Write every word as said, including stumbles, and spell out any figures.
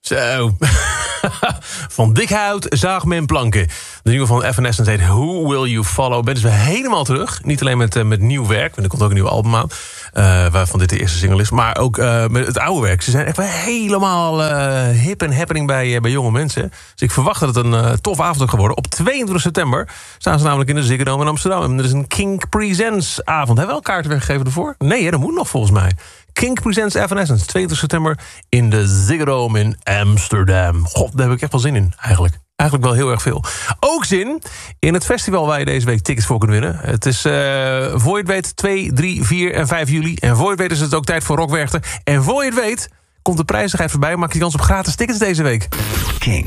Zo. Van dik hout zaagt men planken. De nieuwe van Evanescence heet Who Will You Follow. Ben dus weer helemaal terug. Niet alleen met, uh, met nieuw werk, want er komt ook een nieuw album aan. Uh, waarvan dit de eerste single is. Maar ook uh, met het oude werk. Ze zijn echt weer helemaal uh, hip en happening bij, uh, bij jonge mensen. Dus ik verwacht dat het een uh, tof avond is geworden. Op tweeëntwintig september staan ze namelijk in de Ziggo Dome in Amsterdam. En er is een Kink Presents avond. Hebben we wel kaarten weggegeven ervoor? Nee, hè, dat moet nog volgens mij. Kink Presents Evanescence, tweeëntwintig september in de Ziggo Dome in Amsterdam. God, daar heb ik echt wel zin in, eigenlijk. Eigenlijk wel heel erg veel. Ook zin in het festival waar je deze week tickets voor kunt winnen. Het is, uh, voor je het weet, twee, drie, vier en vijf juli. En voor je het weet is het ook tijd voor Rock Werchter. En voor je het weet komt de prijzigheid voorbij. Maak je kans op gratis tickets deze week. King.